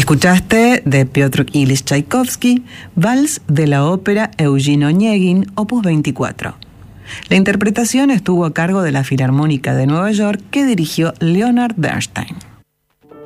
Escuchaste de Piotr Ilyich Tchaikovsky, Vals de la ópera Eugene Onegin, opus 24. La interpretación estuvo a cargo de la Filarmónica de Nueva York, que dirigió Leonard Bernstein.